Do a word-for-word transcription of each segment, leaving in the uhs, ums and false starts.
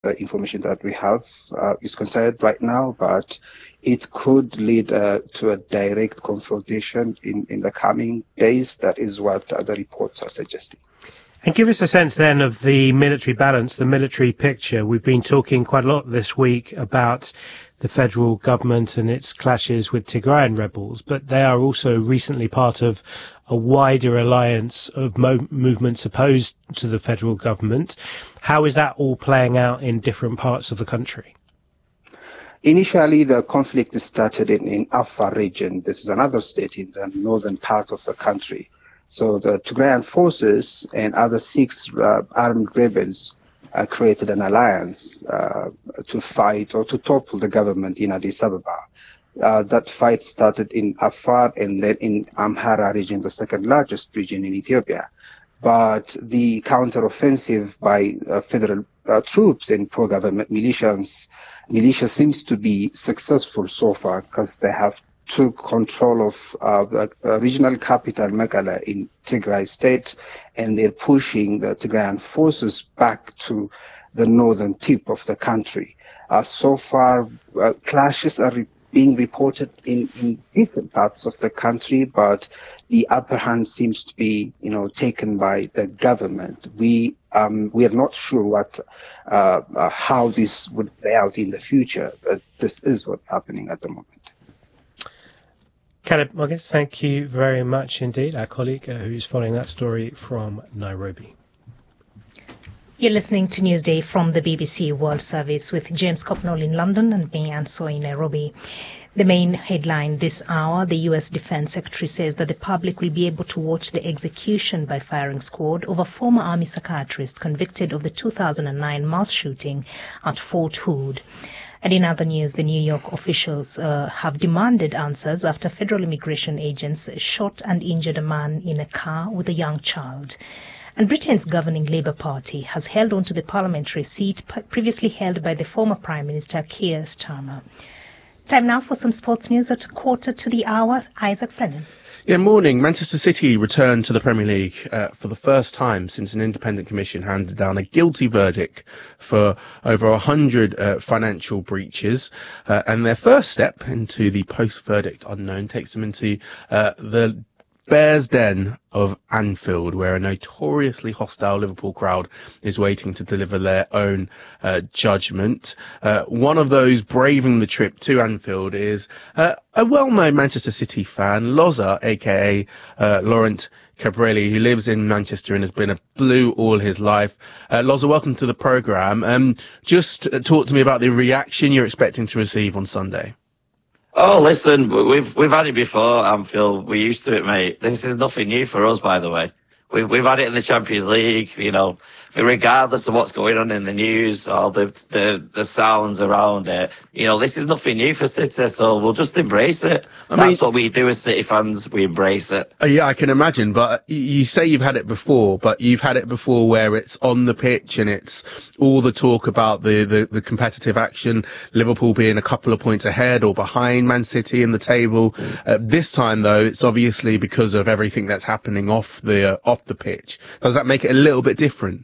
the information that we have uh, is concerned right now, but it could lead uh, to a direct confrontation in, in the coming days. That is what uh, the reports are suggesting. And give us a sense then of the military balance, the military picture. We've been talking quite a lot this week about the federal government and its clashes with Tigrayan rebels, but they are also recently part of a wider alliance of mo- movements opposed to the federal government. How is that all playing out in different parts of the country? Initially, the conflict started in, in Afar region. This is another state in the northern part of the country. So the Tigrayan forces and other six uh, armed rebels uh, created an alliance uh, to fight or to topple the government in Addis Ababa. Uh, that fight started in Afar and then in Amhara region, the second largest region in Ethiopia. But the counteroffensive by uh, federal uh, troops and pro-government militias, militia seems to be successful so far because they have took control of uh, the uh, regional capital Mekelle in Tigray state, and they're pushing the Tigrayan forces back to the northern tip of the country. Uh, so far, uh, clashes are re- being reported in, in different parts of the country, but the upper hand seems to be, you know, taken by the government. We um, we are not sure what uh, uh, how this would play out in the future, but this is what's happening at the moment. Caleb Mogis, thank you very much indeed, our colleague uh, who's following that story from Nairobi. You're listening to Newsday from the B B C World Service with James Copnall in London and me, Anso, in Nairobi. The main headline this hour, the U S Defense Secretary says that the public will be able to watch the execution by firing squad of a former Army psychiatrist convicted of the two thousand nine mass shooting at Fort Hood. And in other news, the New York officials uh, have demanded answers after federal immigration agents shot and injured a man in a car with a young child. And Britain's governing Labour Party has held on to the parliamentary seat previously held by the former Prime Minister Keir Starmer. Time now for some sports news at a quarter to the hour. Isaac Fennan. Yeah, morning. Manchester City returned to the Premier League uh, for the first time since an independent commission handed down a guilty verdict for over one hundred uh, financial breaches. Uh, and their first step into the post-verdict unknown takes them into uh, the Bears' Den of Anfield, where a notoriously hostile Liverpool crowd is waiting to deliver their own uh, judgment. Uh, one of those braving the trip to Anfield is uh, a well-known Manchester City fan, Loza, aka uh, Laurent Cabrelli, who lives in Manchester and has been a Blue all his life. Uh, Loza, welcome to the programme. Um, just talk to me about the reaction you're expecting to receive on Sunday. Oh, listen, we've we've had it before, Anfield. We're used to it, mate. This is nothing new for us, by the way. We've we've had it in the Champions League, you know, regardless of what's going on in the news or the the, the sounds around it. You know, this is nothing new for City, so we'll just embrace it. I mean, that's what we do as City fans. We embrace it. Uh, yeah, I can imagine. But you say you've had it before, but you've had it before where it's on the pitch and it's all the talk about the, the, the competitive action, Liverpool being a couple of points ahead or behind Man City in the table. Uh, this time, though, it's obviously because of everything that's happening off the uh, off the pitch. Does that make it a little bit different?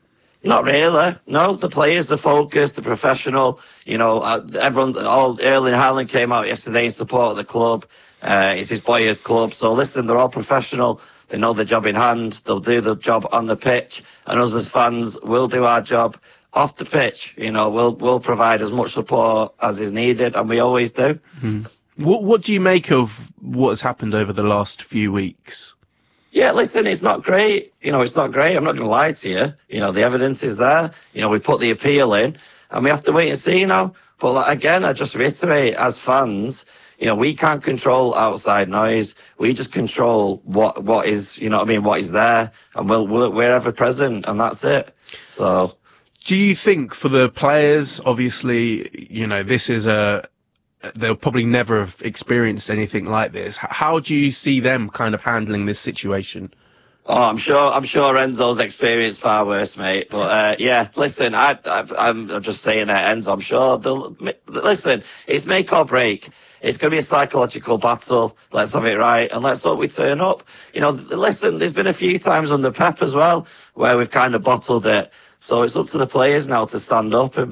Not really. No, the players are focused, they're professional. You know, uh, everyone, all Erling Haaland came out yesterday in support of the club. Uh, it's his boyhood club. So listen, they're all professional. They know the job in hand. They'll do the job on the pitch. And us as fans will do our job off the pitch. You know, we'll we'll provide as much support as is needed, and we always do. Mm. What, what do you make of what has happened over the last few weeks? Yeah, listen, it's not great. You know, it's not great. I'm not going to lie to you. You know, the evidence is there. You know, we put the appeal in, and we have to wait and see now. But like, again, I just reiterate, as fans, you know, we can't control outside noise. We just control what what is, you know what I mean, what is there, and we'll, we'll, we're ever present, and that's it. So, do you think for the players, obviously, you know, this is a, they'll probably never have experienced anything like this. How do you see them kind of handling this situation? Oh, I'm sure. I'm sure Enzo's experienced far worse, mate. But uh, yeah, listen, I, I, I'm just saying that Enzo. I'm sure. They'll, listen, it's make or break. It's going to be a psychological battle. Let's have it right, and let's hope we turn up. You know, listen, there's been a few times under Pep as well where we've kind of bottled it. So it's up to the players now to stand up and